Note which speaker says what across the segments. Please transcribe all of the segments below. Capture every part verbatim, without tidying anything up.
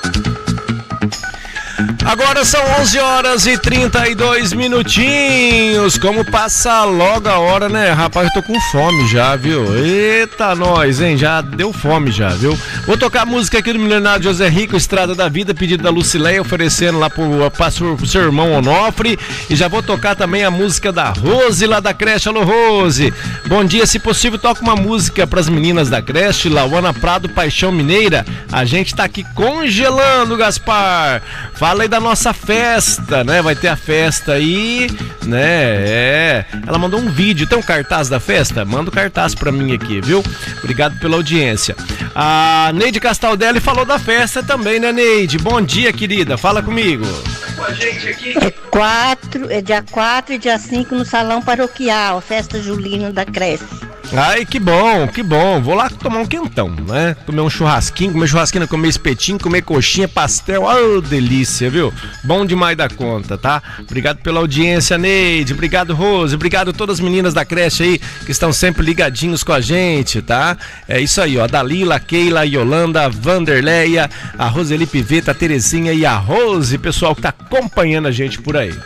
Speaker 1: Agora são onze horas e trinta e dois minutinhos. Como passa logo a hora, né? Rapaz, eu tô com fome já, viu? Eita, nós, hein? Já deu fome já, viu? Vou tocar a música aqui do milionário José Rico, Estrada da Vida, pedido da Lucileia, oferecendo lá pro, pro, pro seu irmão Onofre. E já vou tocar também a música da Rose, lá da creche. Alô, Rose. Bom dia, se possível, toca uma música pras meninas da creche, Lauana Prado, Paixão Mineira. A gente tá aqui congelando, Gaspar. Fala aí da nossa festa, né? Vai ter a festa aí, né? É. Ela mandou um vídeo. Tem um cartaz da festa? Manda o cartaz pra mim aqui, viu? Obrigado pela audiência. A Neide Castaldelli falou da festa também, né, Neide? Bom dia, querida. Fala comigo.
Speaker 2: Com a gente aqui. É, quatro, é dia quatro e dia cinco no Salão Paroquial, festa julina da creche.
Speaker 1: Ai, que bom, que bom. Vou lá tomar um quentão, né? Comer um churrasquinho, comer churrasquinho, comer espetinho, comer coxinha, pastel. Oh, delícia, viu? Bom demais da conta, tá? Obrigado pela audiência, Neide. Obrigado, Rose. Obrigado a todas as meninas da creche aí que estão sempre ligadinhos com a gente, tá? É isso aí, ó. Dalila, Keila, Yolanda, Vanderleia, a Roseli Piveta, a Terezinha e a Rose, pessoal que tá acompanhando a gente por aí.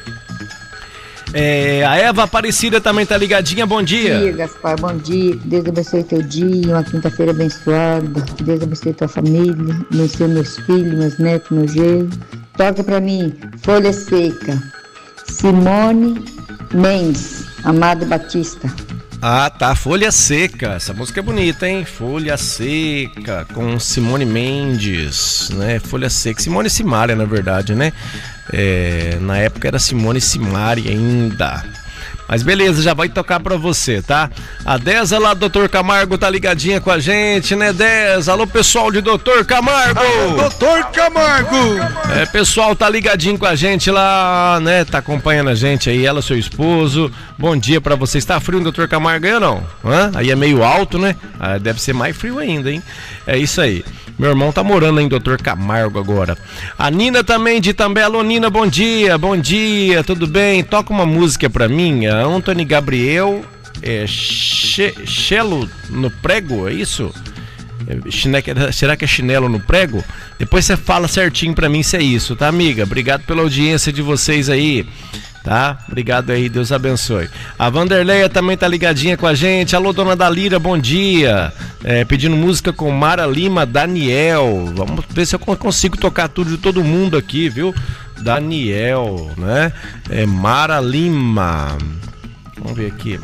Speaker 1: É, a Eva Aparecida também tá ligadinha, bom dia.
Speaker 3: Bom dia, Gaspar, bom dia, que Deus abençoe teu dia, uma quinta-feira abençoada, que Deus abençoe tua família, abençoe meus filhos, meus netos, meu genro. Toca pra mim, Folha Seca, Simone Mendes, Amado Batista.
Speaker 1: Ah, tá, Folha Seca, essa música é bonita, hein? Folha Seca, com Simone Mendes, né? Folha Seca, Simone Simaria, na verdade, né? É, na época era Simone Simaria ainda. Mas beleza, já vai tocar pra você, tá? A Deza lá do doutor Camargo tá ligadinha com a gente, né, Deza? Alô, pessoal de doutor Camargo!
Speaker 4: Alô, doutor Camargo!
Speaker 1: É, pessoal tá ligadinho com a gente lá, né? Tá acompanhando a gente aí, ela, seu esposo. Bom dia pra vocês. Tá frio, doutor Camargo, aí ou não? Hã? Aí é meio alto, né? Ah, deve ser mais frio ainda, hein? É isso aí. Meu irmão tá morando em doutor Camargo agora. A Nina também de Itambé. Alô, Nina, bom dia, bom dia, tudo bem? Toca uma música pra mim. A Antônio Gabriel, é, Chelo no prego, é isso? É, será que é chinelo no prego? Depois você fala certinho pra mim se é isso, tá, amiga? Obrigado pela audiência de vocês aí. Tá? Obrigado aí, Deus abençoe. A Vanderleia também tá ligadinha com a gente. Alô, dona Dalira, bom dia. É, pedindo música com Mara Lima, Daniel. Vamos ver se eu consigo tocar tudo de todo mundo aqui, viu? Daniel, né? É Mara Lima. Vamos ver aqui.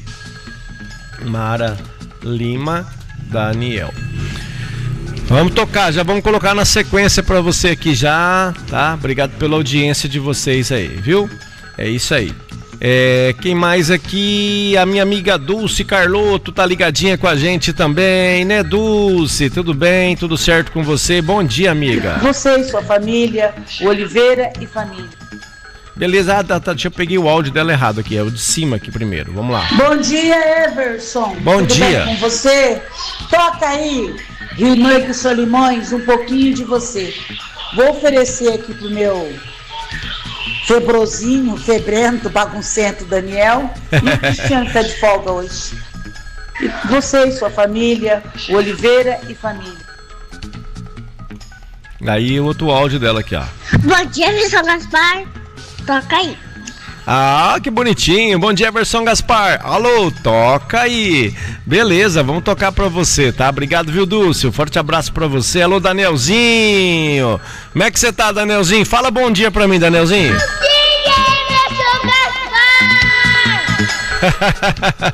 Speaker 1: Mara Lima, Daniel. Vamos tocar, já vamos colocar na sequência pra você aqui já, tá? Obrigado pela audiência de vocês aí, viu? É isso aí. É, quem mais aqui? A minha amiga Dulce Carlotto tá ligadinha com a gente também, né, Dulce? Tudo bem? Tudo certo com você? Bom dia, amiga.
Speaker 5: Você e sua família, Oliveira e família.
Speaker 1: Beleza, ah, tá, tá, deixa eu peguei o áudio dela errado aqui, é o de cima aqui primeiro, vamos lá.
Speaker 5: Bom dia, Everson.
Speaker 1: Bom
Speaker 5: Tudo
Speaker 1: dia.
Speaker 5: bem com você? Toca aí, Rio Negro e Solimões, um pouquinho de você. Vou oferecer aqui pro meu febrozinho, febrento, baguncento Daniel e o Cristiano que tá de folga hoje. E você e sua família, Oliveira e família.
Speaker 1: Aí o outro áudio dela aqui, ó.
Speaker 6: Bom dia, Everson Gaspar. Toca aí.
Speaker 1: Ah, que bonitinho. Bom dia, Everson Gaspar. Alô, toca aí. Beleza, vamos tocar pra você, tá? Obrigado, viu, Dulce? Um forte abraço pra você. Alô, Danielzinho. Como é que você tá, Danielzinho? Fala bom dia pra mim, Danielzinho.
Speaker 6: Bom dia, Everson Gaspar.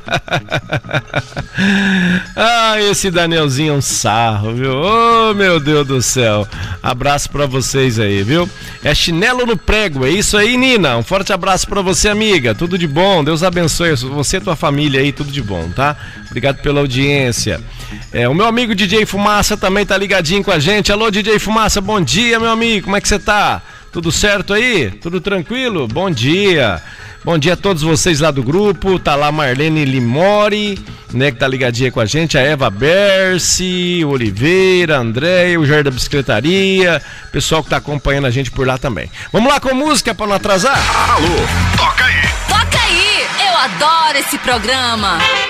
Speaker 1: Ah, esse Danielzinho é um sarro, viu? Oh, meu Deus do céu. Abraço pra vocês aí, viu? É chinelo no prego, é isso aí, Nina? Um forte abraço pra você, amiga. Tudo de bom, Deus abençoe você e tua família aí, tudo de bom, tá? Obrigado pela audiência. É, o meu amigo D J Fumaça também tá ligadinho com a gente. Alô, D J Fumaça, bom dia, meu amigo. Como é que você tá? Tudo certo aí? Tudo tranquilo? Bom dia. Bom dia a todos vocês lá do grupo, tá lá Marlene Limori, né, que tá ligadinha com a gente, a Eva Berce, Oliveira, André, o Jair da Bicicletaria, pessoal que tá acompanhando a gente por lá também. Vamos lá com música pra não atrasar?
Speaker 4: Alô, toca aí!
Speaker 7: Toca aí, eu adoro esse programa.